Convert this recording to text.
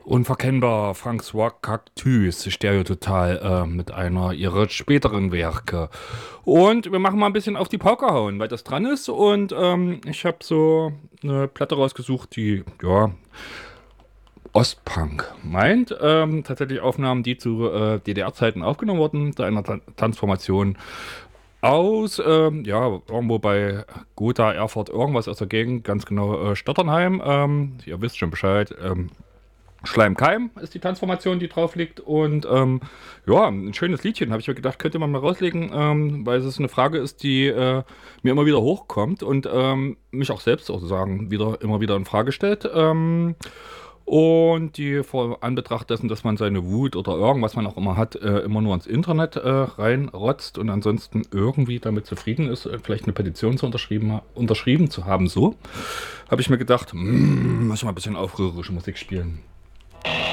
Unverkennbar, François Cactus, Stereototal, mit einer ihrer späteren Werke. Und wir machen mal ein bisschen auf die Pauke hauen, weil das dran ist. Und ich habe so eine Platte rausgesucht, die, ja, Ostpunk meint. Tatsächlich Aufnahmen, die zu DDR-Zeiten aufgenommen wurden, zu einer Transformation aus, ja, irgendwo bei Gotha, Erfurt, irgendwas aus der Gegend, ganz genau Stotternheim. Ihr wisst schon Bescheid. Schleimkeim ist die Transformation, die drauf liegt. Und ja, ein schönes Liedchen, habe ich mir gedacht, könnte man mal rauslegen, weil es eine Frage ist, die mir immer wieder hochkommt und mich auch selbst sozusagen immer wieder in Frage stellt. Und die vor Anbetracht dessen, dass man seine Wut oder irgendwas man auch immer hat, immer nur ins Internet reinrotzt und ansonsten irgendwie damit zufrieden ist, vielleicht eine Petition unterschrieben zu haben, so, habe ich mir gedacht, muss ich mal ein bisschen aufrührerische Musik spielen.